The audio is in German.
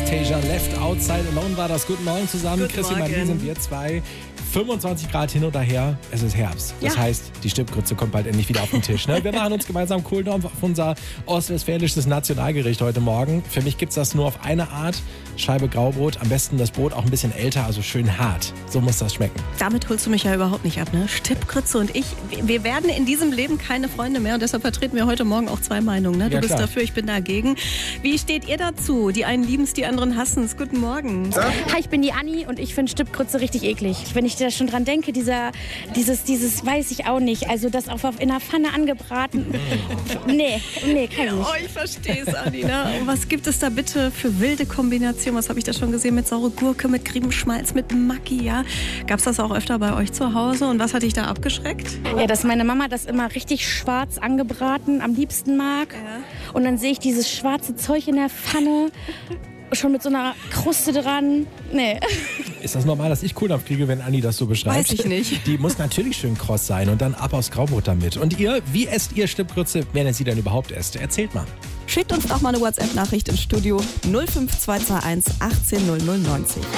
Anastasia, Left Outside Alone war das. Guten Morgen zusammen. Guten Chrissy, Morgen. Marie sind wir zwei. 25 Grad hin oder her, es ist Herbst. Das heißt, die Stippgrütze kommt bald endlich wieder auf den Tisch. Ne? Wir machen uns gemeinsam cool auf unser ostwestfälisches Nationalgericht heute Morgen. Für mich gibt es das nur auf eine Art. Scheibe Graubrot, am besten das Brot auch ein bisschen älter, also schön hart. So muss das schmecken. Damit holst du mich ja überhaupt nicht ab, ne? Stippgrütze und ich, wir werden in diesem Leben keine Freunde mehr und deshalb vertreten wir heute Morgen auch zwei Meinungen. Ne? Du Ja, bist klar. dafür, ich bin dagegen. Wie steht ihr dazu? Die einen lieben es, die anderen hassen es. Guten Morgen. Hi, ich bin die Anni und ich finde Stippgrütze richtig eklig. Wenn ich da schon dran denke, dieses weiß ich auch nicht. Also das auch in der Pfanne angebraten. Nee, kann ich nicht. Oh, ich verstehe es, Anni. Ne? Was gibt es da bitte für wilde Kombinationen? Was habe ich da schon gesehen? Mit saure Gurke, mit Griebenschmalz, mit Maggi, ja? Gab es das auch öfter bei euch zu Hause? Und was hat dich da abgeschreckt? Ja, dass meine Mama das immer richtig schwarz angebraten am liebsten mag. Ja. Und dann sehe ich dieses schwarze Zeug in der Pfanne. Schon mit so einer Kruste dran. Nee. Ist das normal, dass ich Kohldampf kriege, wenn Anni das so beschreibt? Weiß ich nicht. Die muss natürlich schön kross sein und dann ab aufs Graubrot damit. Und ihr, wie esst ihr Stippgrütze, wenn ihr sie denn überhaupt esst? Erzählt mal. Schickt uns doch mal eine WhatsApp-Nachricht ins Studio 05221 18 0090.